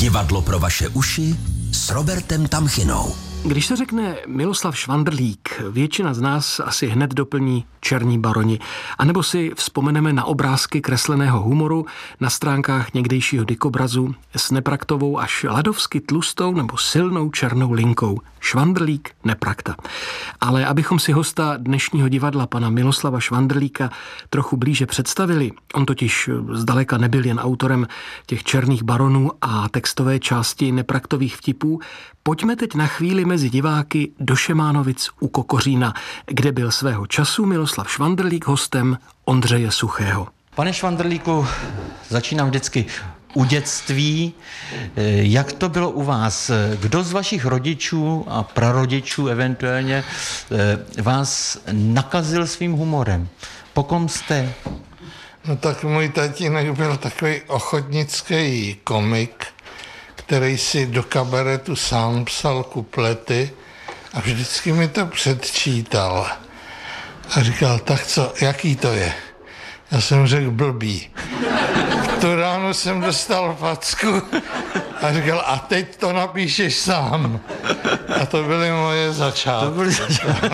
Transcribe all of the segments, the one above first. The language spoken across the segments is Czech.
Divadlo pro vaše uši s Robertem Tamchinou. Když se řekne Miloslav Švandrlík, většina z nás asi hned doplní Černí baroni. A nebo si vzpomeneme na obrázky kresleného humoru na stránkách někdejšího dikobrazu s nepraktovou až ladovsky tlustou nebo silnou černou linkou. Švandrlík, neprakta. Ale abychom si hosta dnešního divadla, pana Miloslava Švandrlíka, trochu blíže představili, on totiž zdaleka nebyl jen autorem těch Černých baronů a textové části nepraktových vtipů, pojďme teď na chvíli mezi diváky do Šemánovic u Kokořína, kde byl svého času Miloslav Švandrlík hostem Ondřeje Suchého. Pane Švandrlíku, začínám vždycky u dětství. Jak to bylo u vás? Kdo z vašich rodičů a prarodičů eventuálně vás nakazil svým humorem? Po kom jste? No tak můj tatínek byl takový ochotnický komik, který si do kabaretu sám psal kuplety a vždycky mi to předčítal. A říkal, tak co, jaký to je? Já jsem řekl, blbý. Tu ráno jsem dostal facku a říkal, a teď to napíšeš sám. A to byly moje začátky. To byly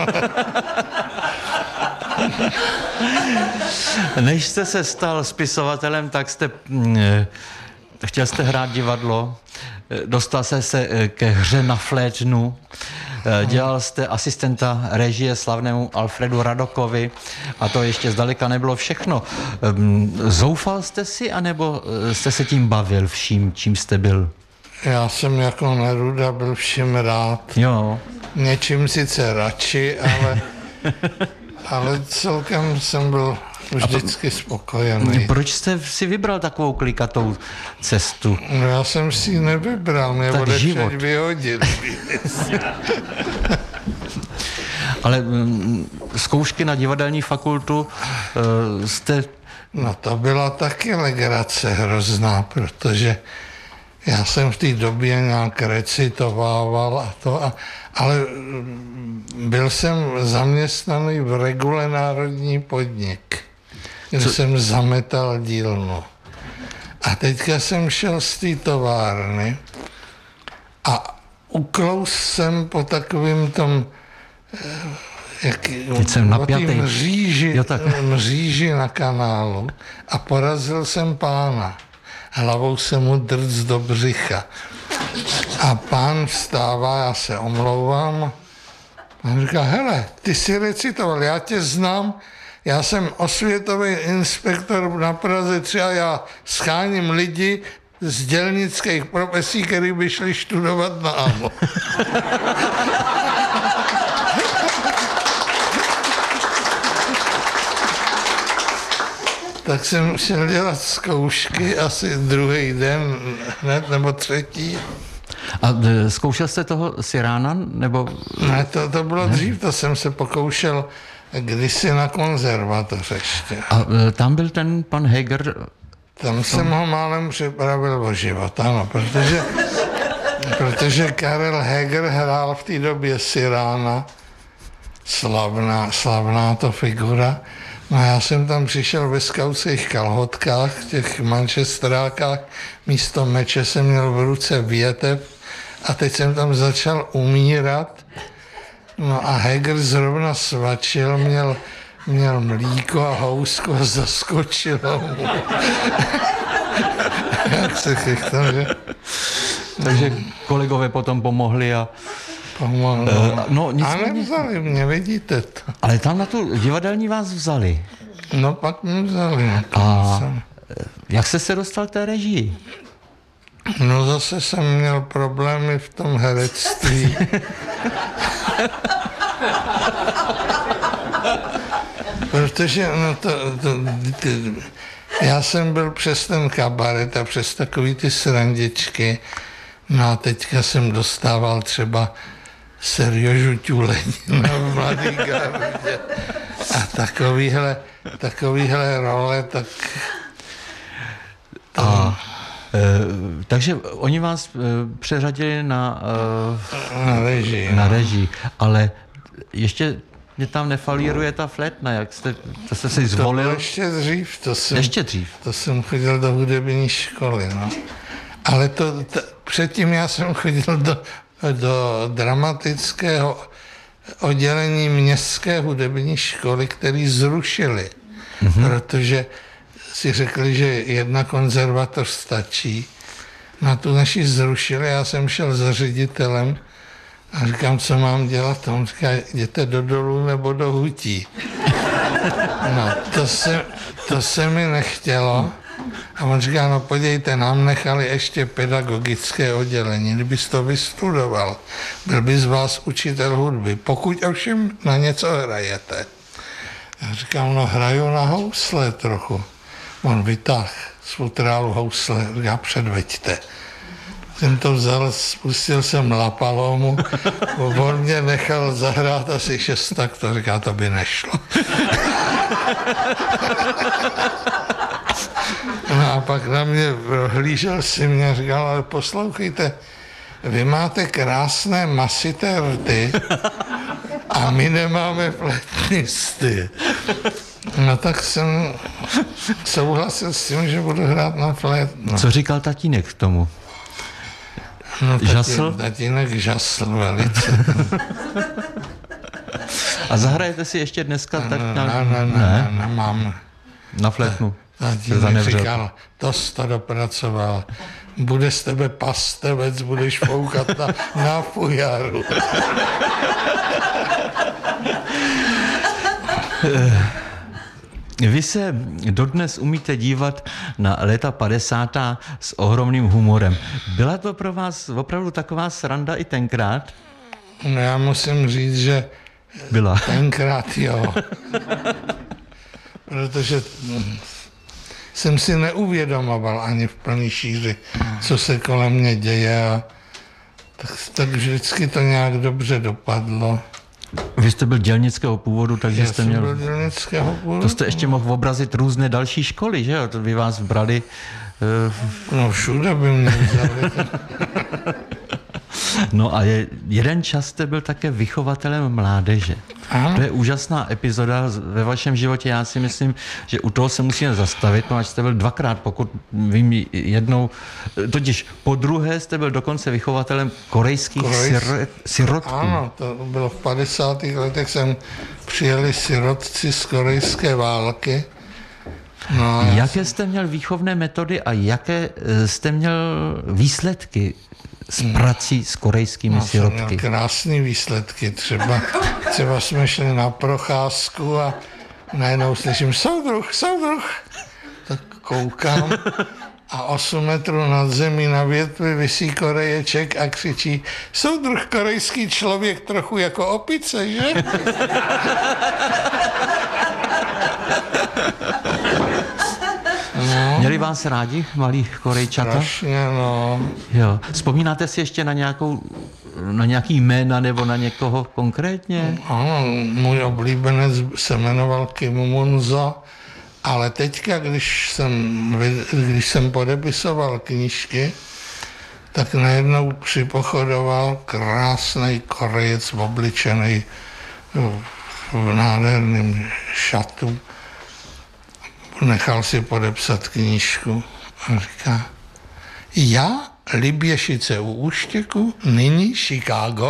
Než jste se stal spisovatelem, tak chtěl jste hrát divadlo, dostal jste se ke hře na flétnu, dělal jste asistenta režie slavnému Alfredu Radokovi a to ještě zdaleka nebylo všechno. Zoufal jste si, anebo jste se tím bavil vším, čím jste byl? Já jsem jako Neruda byl vším rád. Jo. Něčím sice radši, ale celkem jsem byl vždycky spokojený. Proč jste si vybral takovou klikatou cestu? No já jsem si ji nevybral, mě odepřed vyhodil. Ale zkoušky na divadelní fakultu jste... No to byla taky legrace hrozná, protože já jsem v té době nějak recitovával a to, ale byl jsem zaměstnaný v Regule Národní podnik, kde jsem zametal dílnu. A teďka jsem šel z té továrny a uklous jsem po takovým tom mříži na kanálu a porazil jsem pána. Hlavou se mu drc do břicha. A pán vstává, já se omlouvám. A říká, hele, ty jsi recitoval, já tě znám, já jsem osvětový inspektor na Praze 3 a já scháním lidi z dělnických profesí, který by šli studovat na AMO. Tak jsem šel dělat zkoušky asi druhý den, hned, nebo třetí. A zkoušel jste toho Sirána, nebo... Ne, to bylo dřív, to jsem se pokoušel kdysi na konzervatoř ještě. A tam byl ten pan Heger? Tam jsem ho málem připravil o život, ano, protože Karel Heger hrál v té době Sirána, slavná to figura. No já jsem tam přišel ve skautských kalhotkách, v těch mančestrákách, místo meče jsem měl v ruce větev a teď jsem tam začal umírat. No a Heger zrovna svačil, měl mlíko a housku a zaskočilo mu. Jak se chychtal, že? Takže kolegové potom pomohli a... No, a nevzali mě, vidíte to. Ale tam na tu divadelní vás vzali. No pak mě vzali. A jak jste se dostal k té režii? No zase jsem měl problémy v tom herectví. Protože já jsem byl přes ten kabaret a přes takový ty srandičky. No a teďka jsem dostával třeba Serjožu Ťulenina v Mladý gardě. A takovýhle role, tak... Takže oni vás přeřadili na režii, ale ještě mě tam nefalíruje ta flétna, to jste si zvolil? To bylo ještě dřív, Ještě dřív? To jsem chodil do hudební školy, no. Ale předtím já jsem chodil do dramatického oddělení městské hudební školy, který zrušili, protože si řekli, že jedna konzervatoř stačí. Na tu naši zrušili, já jsem šel za ředitelem a říkám, co mám dělat. A on říká, jděte do Dolů nebo do Hutí. No, to se mi nechtělo. A on říká, no podívejte, nám nechali ještě pedagogické oddělení, kdybys to vystudoval, byl by z vás učitel hudby, pokud ovšem na něco hrajete. Já říkám, no hraju na housle trochu. On vytáhl z futrálu housle, říká, předveďte. Jsem to vzal, spustil jsem La Palomu, on mě nechal zahrát asi 6 taktů, říká, to by nešlo. No a pak na mě hlížel si mě a říkal, ale poslouchejte, vy máte krásné masité rty a my nemáme flétnisty. No tak jsem souhlasil s tím, že budu hrát na flét. No. Co říkal tatínek k tomu? No, žasl? Tatínek žasl velice. A zahrajete si ještě dneska tak nějak? Ne, mám. Na flétnu? Tatínek říkal, to dopracoval. Bude z tebe pastevec, budeš foukat na fujaru. Vy se dodnes umíte dívat na léta 50. s ohromným humorem. Byla to pro vás opravdu taková sranda i tenkrát? No já musím říct, že byla. Tenkrát jo. Protože jsem si neuvědomoval ani v plný šíři, co se kolem mě děje a tak vždycky to nějak dobře dopadlo. Vy jste byl dělnického původu, takže jste měl... Byl dělnického původu. To jste ještě mohl obrazit různé další školy, že jo? To by vás brali... No všude by mě vzali. No a jeden čas jste byl také vychovatelem mládeže. Aha. To je úžasná epizoda ve vašem životě. Já si myslím, že u toho se musíme zastavit, no až jste byl 2krát, pokud vím jednou, totiž po druhé jste byl dokonce vychovatelem korejských sirotků. Ano, to bylo v 50. letech, přijeli sirotci z korejské války. No, jaké jste měl výchovné metody a jaké jste měl výsledky s prací s korejskými sirotky? Jsem měl krásné výsledky. Třeba jsme šli na procházku a najednou slyším soudruh. Tak koukám a 8 metrů nad zemí na větvi visí Koreječek a křičí, soudruh korejský člověk trochu jako opice, že? No. Měli vás rádi, malí Korejčata? Strašně, no. Jo. Vzpomínáte si ještě na nějaký jména nebo na někoho konkrétně? Ano, můj oblíbenec se jmenoval Kim Munzo, ale teďka, když jsem podepisoval knížky, tak najednou připochodoval krásný Korejec obličený v nádherném šatu. Nechal si podepsat knížku a říká, já, Liběšice u Úštěku, nyní Chicago.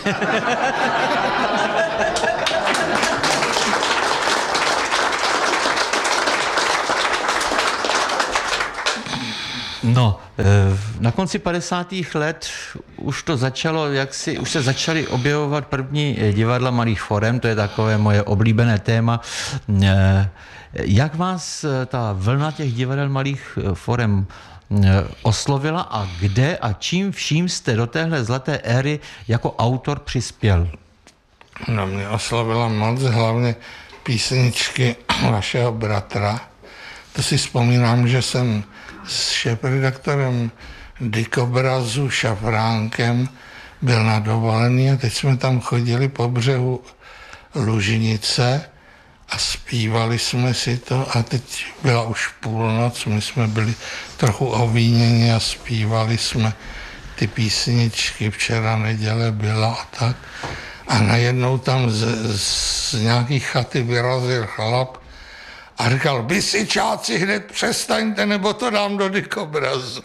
No, na konci 50. let už to začalo, už se začaly objevovat první divadla malých forem, to je takové moje oblíbené téma. Jak vás ta vlna těch divadel malých forem oslovila a kde a čím vším jste do téhle zlaté éry jako autor přispěl? No, mě oslovila moc, hlavně písničky vašeho bratra. To si vzpomínám, že jsem s šéfredaktorem Dikobrazu Šafránkem byl na dovolený a teď jsme tam chodili po břehu Lužnice a zpívali jsme si to a teď byla už půlnoc, my jsme byli trochu ovíněni a zpívali jsme ty písničky, včera neděle byla a tak. A najednou tam z nějaký chaty vyrazil chlap A říkal, vy si čáci hned přestaňte, nebo to dám do dikobrazu.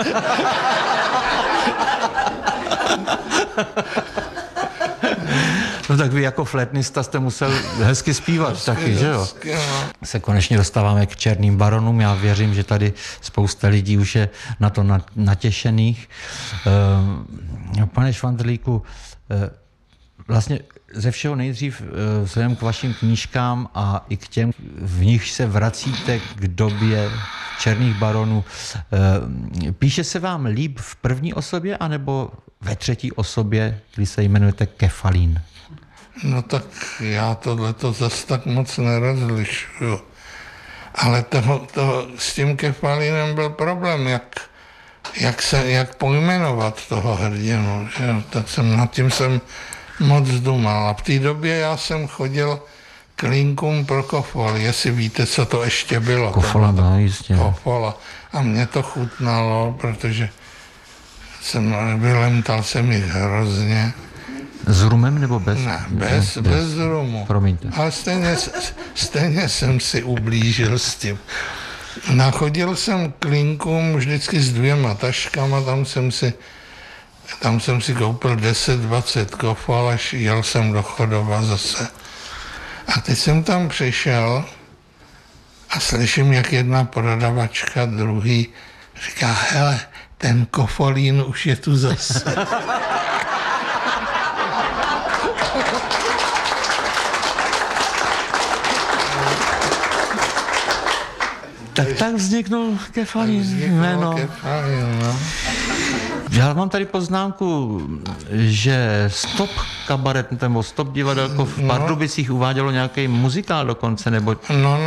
No tak vy jako flétnista jste musel hezky zpívat taky, že jo? Hezky, no. Se konečně dostáváme k Černým baronům. Já věřím, že tady spousta lidí už je na to natěšených. Pane Švandrlíku, vlastně ze všeho nejdřív vzhledem k vašim knížkám a i k těm, v nich se vracíte k době Černých baronů. Píše se vám líp v první osobě anebo ve třetí osobě, kdy se jmenujete Kefalín? No tak já tohleto zas tak moc nerozlišuju. Ale s tím Kefalínem byl problém, jak pojmenovat toho hrdinu. Že? Tak nad tím jsem moc dumal. A v té době já jsem chodil k linkům pro kofol, jestli víte, co to ještě bylo. Kofola, no, jistě. Kofola. A mě to chutnalo, protože vylemtal jsem jich hrozně. S rumem nebo bez? Ne, bez rumu. Promiňte. Ale stejně jsem si ublížil s tím. Nachodil jsem k linkům vždycky s 2 taškama, tam jsem si koupil 10-20 kofol, až jel jsem do Chodova zase. A teď jsem tam přišel a slyším, jak jedna prodavačka, druhý říká, hele, ten Kofolín už je tu zase. Tak vzniknul Kefalín jméno. Kefalín, no. Já mám tady poznámku, že Stop kabaret nebo Stop divadelko v Pardubicích uvádělo nějaký muzikál dokonce, nebo... No,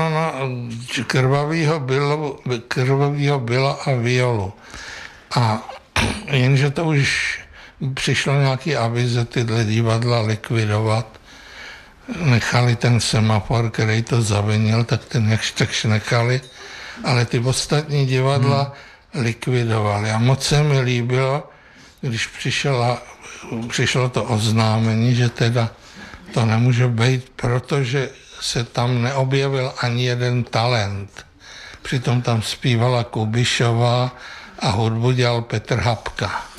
Krvavýho Byla a Violu. A jenže to už přišlo nějaký avize tyhle divadla likvidovat. Nechali ten Semafor, který to zavinil, tak ten jakž nechali, ale ty ostatní divadla likvidovali. A moc se mi líbilo, když přišlo to oznámení, že teda to nemůže být, protože se tam neobjevil ani jeden talent. Přitom tam zpívala Kubišová a hudbu dělal Petr Hapka.